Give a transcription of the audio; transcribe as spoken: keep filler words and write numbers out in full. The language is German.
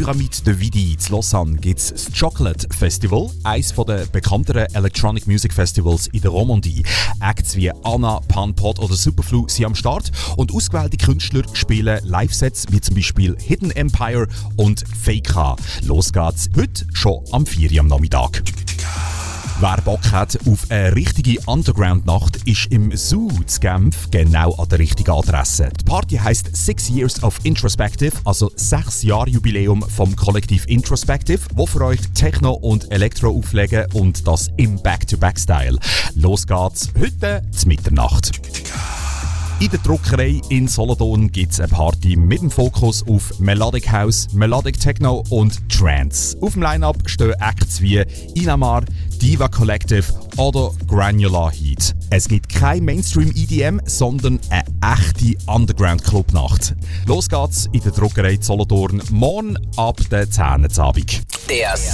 Pyramide de Vidi in Lausanne gibt es das Chocolate Festival, eines der bekannteren Electronic Music Festivals in der Romandie. Acts wie Anna, Panpot oder Superflu sind am Start und ausgewählte Künstler spielen Live-Sets wie zum Beispiel Hidden Empire und Faker. Los geht's heute schon am vier Uhr am Nachmittag. Wer Bock hat auf eine richtige Underground-Nacht, ist im Zoo zu Genf genau an der richtigen Adresse. Die Party heisst Six Years of Introspective, also sechs Jahre Jubiläum vom Kollektiv Introspective, wo für euch Techno und Elektro auflegen und das im Back-to-Back-Style. Los geht's heute zur Mitternacht. In der Druckerei in Solothurn gibt es eine Party mit dem Fokus auf Melodic House, Melodic Techno und Trance. Auf dem Line-Up stehen Acts wie Inamar, Diva Collective oder Granular Heat. Es gibt kein Mainstream-E D M, sondern eine echte Underground-Clubnacht. Los geht's in der Druckerei Solothurn morgen ab der zehn Uhr am Abend.